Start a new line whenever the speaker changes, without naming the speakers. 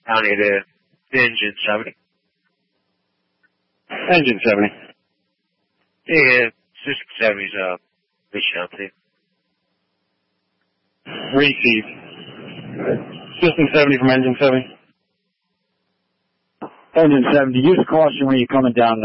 down here to Engine 70.
Engine 70.
Yeah, System 70's, reaching out to you.
Receive. System 70 from Engine 70.
Engine 70, use caution when you're coming down